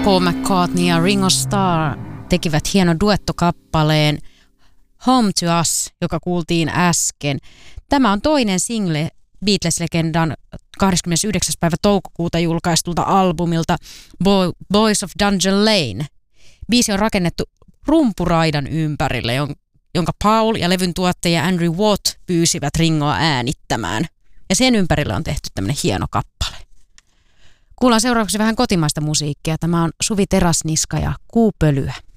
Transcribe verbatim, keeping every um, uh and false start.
Paul McCartney ja Ringo Starr tekivät hienon duettokappaleen Home to Us, joka kuultiin äsken. Tämä on toinen single Beatles-legendan kahdeskymmenesyhdeksäs päivä toukokuuta julkaistulta albumilta Boy, Boys of Dungeon Lane. Biisi on rakennettu rumpuraidan ympärille, jonka Paul ja levyn tuottaja Andrew Watt pyysivät Ringoa äänittämään. Ja sen ympärille on tehty tämmöinen hieno kappale. Kuullaan seuraavaksi vähän kotimaista musiikkia. Tämä on Suvi Teräsniska ja Kuupölyä.